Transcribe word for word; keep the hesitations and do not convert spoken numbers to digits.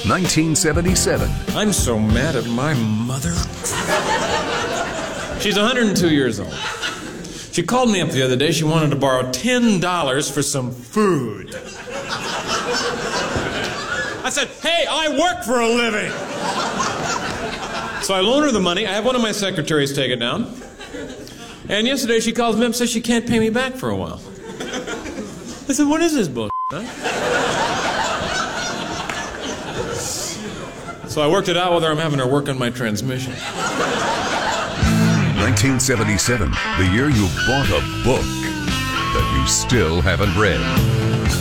nineteen seventy-seven. I'm so mad at my mother. She's one hundred two years old. She called me up the other day. She wanted to borrow ten dollars for some food. I said, hey, I work for a living. So I loaned her the money. I have one of my secretaries take it down. And yesterday she calls me up and says she can't pay me back for a while. I said, what is this bullshit, huh? So I worked it out with her. I'm having her work on my transmission. nineteen seventy-seven, the year you bought a book that you still haven't read.